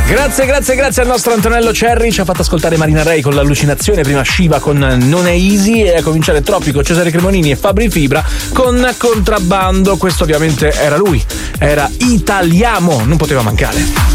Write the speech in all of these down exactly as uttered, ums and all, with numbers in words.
Grazie, grazie, grazie al nostro Antonello Cerri. Ci ha fatto ascoltare Marina Ray con l'allucinazione, prima Shiva con Non è easy e a cominciare Tropico, Cesare Cremonini e Fabri Fibra con Contrabbando. Questo ovviamente era lui, era Italiamo, non poteva mancare.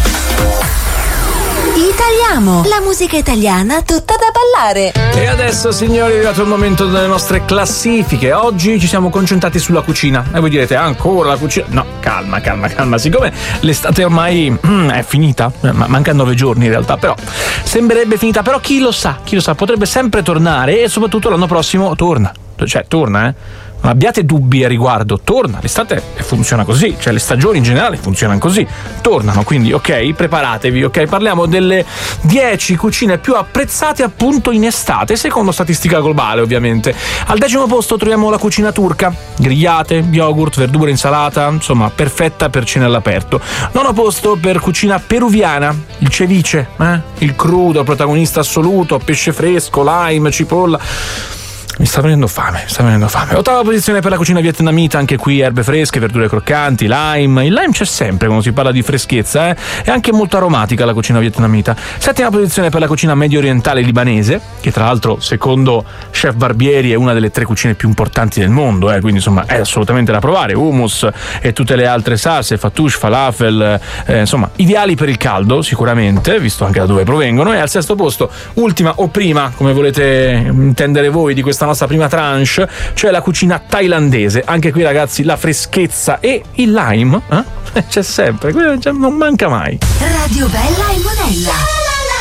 Italiamo, la musica italiana tutta da ballare. E adesso, signori, è arrivato il momento delle nostre classifiche. Oggi ci siamo concentrati sulla cucina. E voi direte, ancora la cucina? No, calma, calma, calma. Siccome l'estate ormai mm, è finita, mancano nove giorni in realtà, però sembrerebbe finita. Però chi lo sa, chi lo sa, potrebbe sempre tornare e soprattutto l'anno prossimo torna. Cioè, torna, eh. Non abbiate dubbi a riguardo, torna, l'estate funziona così, cioè le stagioni in generale funzionano così, tornano, quindi ok, preparatevi, ok, parliamo delle dieci cucine più apprezzate appunto in estate, secondo statistica globale ovviamente. Al decimo posto troviamo la cucina turca, grigliate, yogurt, verdure, insalata, insomma perfetta per cena all'aperto. Nono posto per cucina peruviana, il ceviche, eh? il crudo, protagonista assoluto, pesce fresco, lime, cipolla. Mi sta venendo fame, mi sta venendo fame. Ottava posizione per la cucina vietnamita, anche qui erbe fresche, verdure croccanti, lime. Il lime c'è sempre quando si parla di freschezza, eh? È anche molto aromatica la cucina vietnamita. Settima posizione per la cucina medio orientale libanese, che tra l'altro secondo Chef Barbieri è una delle tre cucine più importanti del mondo, eh? Quindi insomma è assolutamente da provare. Hummus e tutte le altre salse, fattoush, falafel, eh, insomma ideali per il caldo sicuramente, visto anche da dove provengono. E al sesto posto, ultima o prima, come volete intendere voi, di questa nostra prima tranche, cioè la cucina thailandese. Anche qui ragazzi la freschezza e il lime eh? c'è sempre, non manca mai. Radio Bella e Monella.